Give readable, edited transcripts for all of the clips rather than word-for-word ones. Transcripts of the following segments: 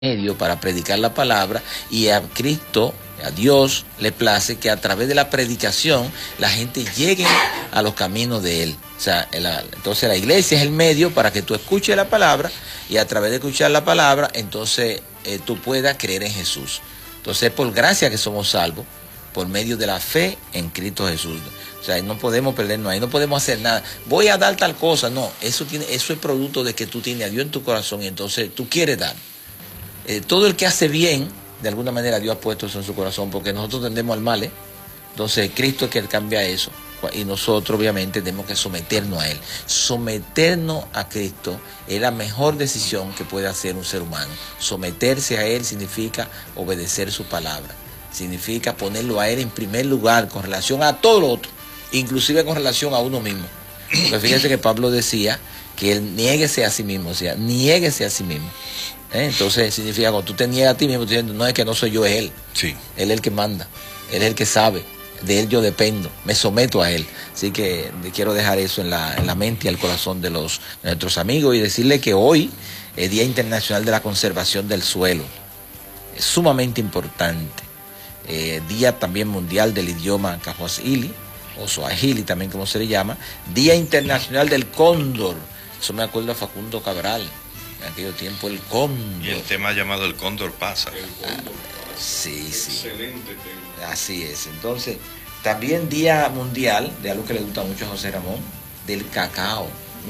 medio para predicar la palabra, y a Cristo, a Dios, le place que a través de la predicación la gente llegue a los caminos de Él. O sea, entonces la iglesia es el medio para que tú escuches la palabra, y a través de escuchar la palabra, entonces tú puedas creer en Jesús. Entonces es por gracia que somos salvos, por medio de la fe en Cristo Jesús. O sea, no podemos perdernos ahí, no podemos hacer nada. Voy a dar tal cosa, no, eso es producto de que tú tienes a Dios en tu corazón y entonces tú quieres dar. Todo el que hace bien, de alguna manera Dios ha puesto eso en su corazón, porque nosotros tendemos al mal, Entonces Cristo es que Él cambia eso, y nosotros obviamente tenemos que someternos a Él. Someternos a Cristo es la mejor decisión que puede hacer un ser humano. Someterse a Él significa obedecer su palabra, significa ponerlo a Él en primer lugar con relación a todo lo otro, inclusive con relación a uno mismo. Porque fíjense que Pablo decía que Él niéguese a sí mismo, o sea, niéguese a sí mismo. Entonces significa cuando tú te niegas a ti mismo, diciendo, no es que no soy yo, es Él. Sí. Él es el que manda, Él es el que sabe, de Él yo dependo, me someto a Él. Así que quiero dejar eso en la mente y el corazón de nuestros amigos, y decirle que hoy es Día Internacional de la Conservación del Suelo. Es sumamente importante. Día también mundial del idioma cajuazili, o suajili también como se le llama. Día Internacional del Cóndor. Eso me acuerdo a Facundo Cabral. En aquel tiempo el cóndor. Y el tema llamado El Cóndor pasa. Sí. Excelente tema. Así es. Entonces, también Día Mundial, de algo que le gusta mucho a José Ramón, del cacao.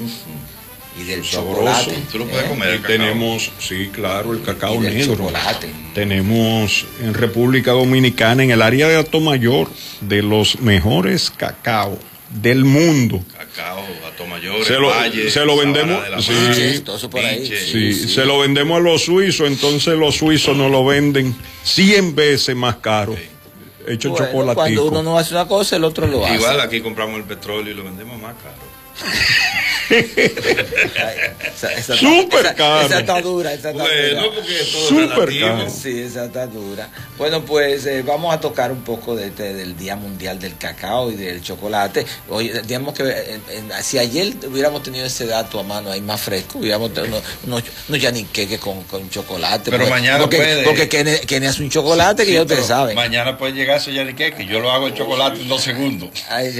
Y del chocolate. Tú lo puedes comer, el cacao. Tenemos, sí, claro, el cacao y del negro. chocolate. Tenemos en República Dominicana, en el área de Atomayor, de los mejores cacao del mundo. Cacao, Atomayor, Se lo vendemos, Todo eso por ahí. sí, se lo vendemos a los suizos, entonces los suizos nos lo venden 100 veces más caro. Sí. Hecho Bueno, chocolatico. cuando uno no hace una cosa, el otro lo hace. Igual aquí compramos el petróleo y lo vendemos más caro. Súper caro. Esa está dura, esa está Bueno, dura. porque es todo Súper relativo. caro. Sí, esa está dura. Bueno, pues vamos a tocar un poco del Día Mundial del Cacao y del Chocolate. Hoy, digamos que si ayer hubiéramos tenido ese dato a mano ahí más fresco, hubiéramos tenido unos yaniqueques con chocolate. Pero mañana puede. Porque Kenny hace un chocolate que ya ustedes saben. Mañana puede llegar ese yaniqueque, yo lo hago el chocolate en 2 segundos. Ay.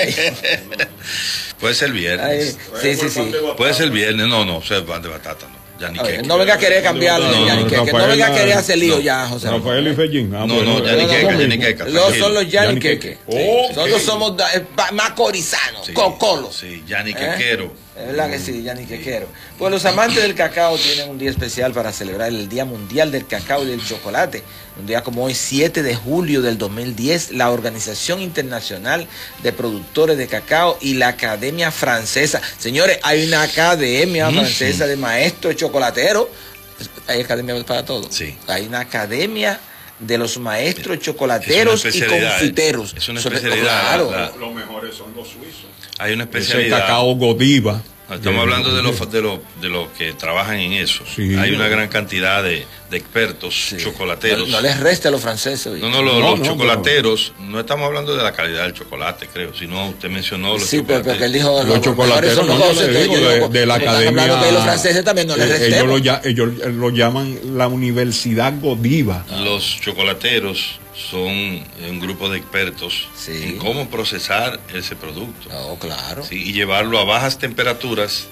Puede ser viernes. Sí. Puede ser viernes, no, o sea, pan de batata, no. Yaniqueque. No venga a querer cambiarlo, yaniqueque. No venga a querer hacer lío ya, José. Rafael y Fellín. No, yaniqueca. Son los yaniqueques. Nosotros somos macorizanos, cocolos. Sí, yaniquequero. Es verdad que sí, yaniquequero. Pues los amantes del cacao tienen un día especial para celebrar el Día Mundial del Cacao y del Chocolate. Un día como hoy, 7 de julio del 2010, la Organización Internacional de Productores de Cacao y la Academia Francesa. Señores, hay una academia francesa de maestros chocolateros. Hay academia para todo. Sí. Hay una academia de los maestros chocolateros y confiteros. Es una especialidad. Claro. Los mejores son los suizos. Hay una Ese especialidad. cacao Godiva. Estamos hablando de los que trabajan en eso. Sí. Hay una gran cantidad de expertos chocolateros. No les reste a los franceses. Oye. Los chocolateros, no estamos hablando de la calidad del chocolate, creo, sino usted mencionó los Sí, chocolateros. pero él dijo Los chocolateros, son los no, yo 12, le digo, de la academia. Hablando de los franceses también no les restemos. Ellos lo llaman la Universidad Godiva. Los chocolateros son un grupo de expertos en cómo procesar ese producto. Oh, claro. Sí, y llevarlo a bajas temperaturas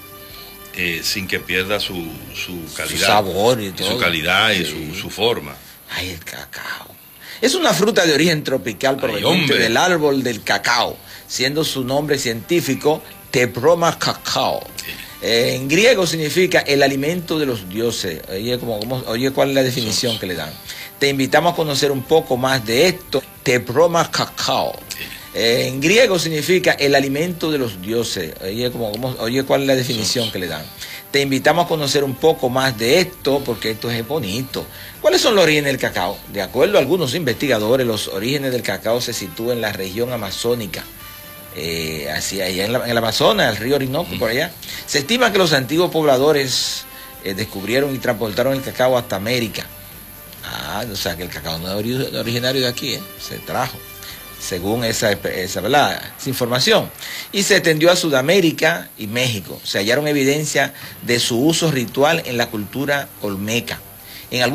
sin que pierda su calidad. Su sabor y todo. Su calidad y su forma. Ay, el cacao. Es una fruta de origen tropical proveniente del árbol del cacao, siendo su nombre científico Tebroma cacao. En griego significa el alimento de los dioses. Oye, ¿cuál es la definición que le dan? Te invitamos a conocer un poco más de esto. Tebroma cacao. En griego significa el alimento de los dioses. Oye, ¿cuál es la definición que le dan? Te invitamos a conocer un poco más de esto, porque esto es bonito. ¿Cuáles son los orígenes del cacao? De acuerdo a algunos investigadores, los orígenes del cacao se sitúan en la región amazónica. Hacia allá en el Amazonas, el río Orinoco, por allá. Se estima que los antiguos pobladores descubrieron y transportaron el cacao hasta América. O sea que el cacao no es originario de aquí, se trajo, según esa información. Y se extendió a Sudamérica y México. Se hallaron evidencia de su uso ritual en la cultura olmeca.